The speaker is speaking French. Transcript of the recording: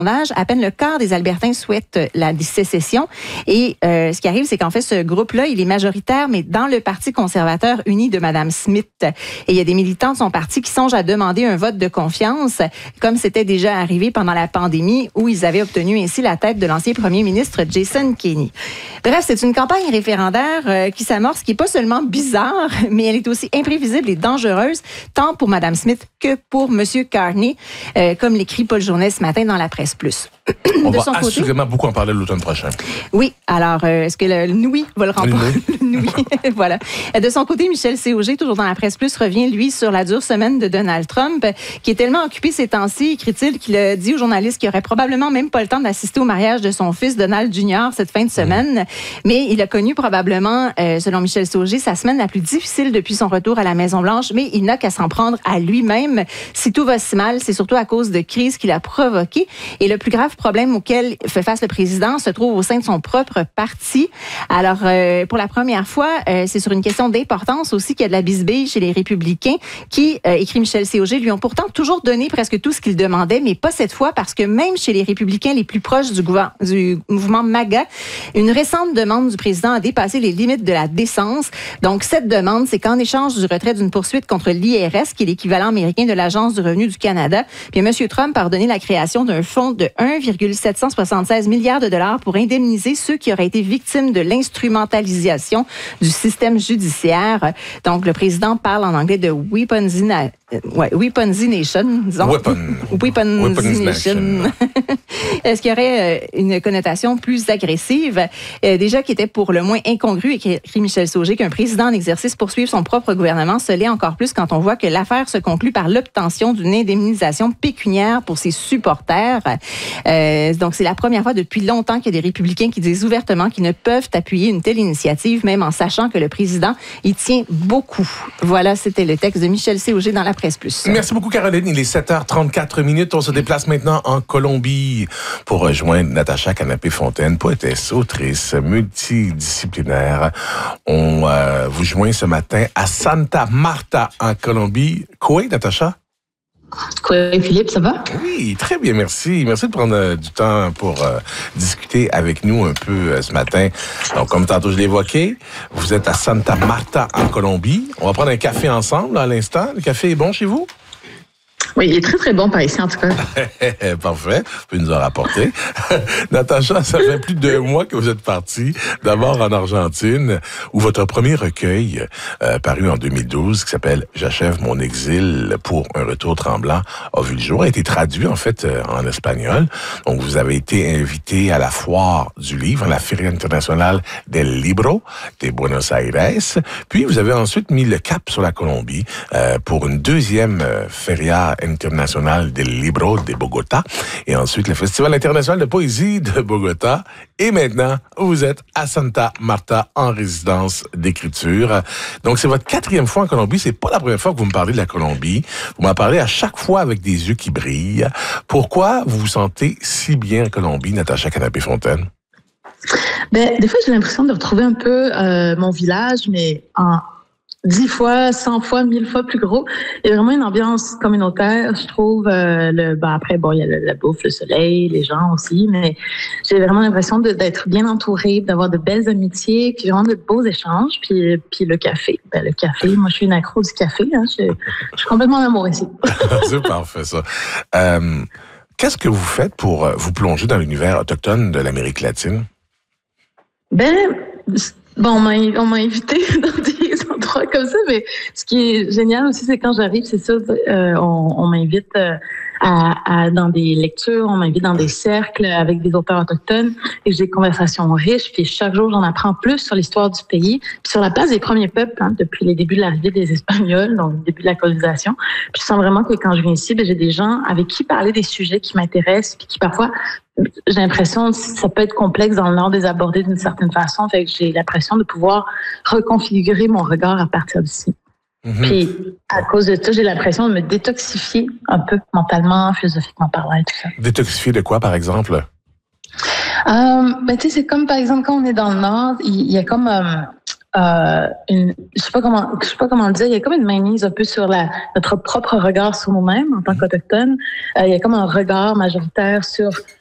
À peine le quart des Albertains souhaitent la sécession. Et ce qui arrive, c'est qu'en fait, ce groupe-là, il est majoritaire, mais dans le Parti conservateur uni de Mme Smith. Et il y a des militants de son parti qui songent à demander un vote de confiance, comme c'était déjà arrivé pendant la pandémie, où ils avaient obtenu ainsi la tête de l'ancien premier ministre Jason Kenney. Bref, c'est une campagne référendaire qui s'amorce, qui est pas seulement bizarre, mais elle est aussi imprévisible et dangereuse, tant pour Mme Smith que pour M. Carney, comme l'écrit Paul Journet ce matin dans la presse plus. On va assurément beaucoup en parler l'automne prochain. Oui, alors, est-ce que le Noui va le remporter? Voilà. De son côté, Michel C.O.G., toujours dans la presse plus, revient, lui, sur la dure semaine de Donald Trump, qui est tellement occupé ces temps-ci, écrit-il, qu'il a dit aux journalistes qu'il n'aurait probablement même pas le temps d'assister au mariage de son fils Donald Jr. cette fin de semaine. Mais il a connu probablement, selon Michel C.O.G., sa semaine la plus difficile depuis son retour à la Maison-Blanche, mais il n'a qu'à s'en prendre à lui-même. Si tout va si mal, c'est surtout à cause de crises qu'il a provoquées. Et le plus grave problème auquel fait face le président se trouve au sein de son propre parti. Alors, pour la première fois, c'est sur une question d'importance aussi qu'il y a de la bisbille chez les Républicains qui, écrit Michel C.O.G., lui ont pourtant toujours donné presque tout ce qu'ils demandaient, mais pas cette fois parce que même chez les Républicains les plus proches du mouvement MAGA, une récente demande du président a dépassé les limites de la décence. Donc, cette demande, c'est qu'en échange du retrait d'une poursuite contre l'IRS, qui est l'équivalent américain de l'Agence du revenu du Canada, puis M. Trump a ordonné la création d'un fonds de 1,776 milliards de dollars pour indemniser ceux qui auraient été victimes de l'instrumentalisation du système judiciaire. Donc, le président parle en anglais de weaponization, disons. Weaponization. Est-ce qu'il y aurait une connotation plus agressive? Déjà qui était pour le moins incongru, écrit Michel C.O.G., qu'un président en exercice poursuive son propre gouvernement, se l'est encore plus quand on voit que l'affaire se conclut par l'obtention d'une indemnisation pécuniaire pour ses supporters. Donc, c'est la première fois depuis longtemps qu'il y a des républicains qui disent ouvertement qu'ils ne peuvent appuyer une telle initiative, même en sachant que le président y tient beaucoup. Voilà, c'était le texte de Michel C.O.G. dans la presse plus. Merci beaucoup, Caroline. Il est 7h34. On se déplace maintenant en Colombie pour rejoindre Natacha Canapé-Fontaine, poétesse, autrice, multidisciplinaire. On vous joint ce matin à Santa Marta, en Colombie. Quoi, Natacha? Quoi, Philippe, ça va? Oui, très bien, merci. Merci de prendre du temps pour discuter avec nous un peu ce matin. Donc, comme tantôt je l'ai évoqué, vous êtes à Santa Marta, en Colombie. On va prendre un café ensemble à l'instant. Le café est bon chez vous? Oui, il est très, très bon par ici, en tout cas. Parfait. Vous pouvez nous en rapporter. Natacha, ça fait plus de 2 mois que vous êtes partie, d'abord en Argentine, où votre premier recueil, paru en 2012, qui s'appelle « J'achève mon exil pour un retour tremblant », a vu le jour, a été traduit, en fait, en espagnol. Donc, vous avez été invité à la foire du livre, à la Feria Internacional del Libro de Buenos Aires. Puis, vous avez ensuite mis le cap sur la Colombie pour une deuxième Feria International del Libro de Bogota et ensuite le Festival international de poésie de Bogota. Et maintenant, vous êtes à Santa Marta en résidence d'écriture. Donc, c'est votre 4e fois en Colombie. C'est pas la première fois que vous me parlez de la Colombie. Vous m'en parlez à chaque fois avec des yeux qui brillent. Pourquoi vous vous sentez si bien en Colombie, Natacha Canapé-Fontaine? Ben, des fois, j'ai l'impression de retrouver un peu mon village, mais en 10 fois, 100 fois, 1000 fois plus gros. Il y a vraiment une ambiance communautaire, je trouve. Après, il y a la bouffe, le soleil, les gens aussi, mais j'ai vraiment l'impression d'être bien entourée, d'avoir de belles amitiés, puis vraiment de beaux échanges, puis le café. Ben, le café, moi, je suis une accro du café. Hein, je suis complètement en amour ici. C'est parfait, ça. Qu'est-ce que vous faites pour vous plonger dans l'univers autochtone de l'Amérique latine? On m'a invité dans des endroits comme ça, mais ce qui est génial aussi, c'est quand j'arrive, c'est ça, on m'invite dans des lectures, on m'invite dans des cercles avec des auteurs autochtones et j'ai des conversations riches, puis chaque jour, j'en apprends plus sur l'histoire du pays, puis sur la place des premiers peuples, depuis les débuts de l'arrivée des Espagnols, donc le début de la colonisation. Puis je sens vraiment que quand je viens ici, j'ai des gens avec qui parler des sujets qui m'intéressent, puis qui parfois, j'ai l'impression que ça peut être complexe dans le Nord de les aborder d'une certaine façon. Fait que j'ai l'impression de pouvoir reconfigurer mon regard à partir d'ici. Mm-hmm. Puis, à cause de ça, j'ai l'impression de me détoxifier un peu mentalement, philosophiquement parlant et tout ça. Détoxifier de quoi, par exemple? Tu sais, c'est comme, par exemple, quand on est dans le Nord, il y a comme je sais pas comment le dire, il y a comme une mainmise un peu sur notre propre regard sur nous-mêmes en tant qu'Autochtones. Il y a comme un regard majoritaire sur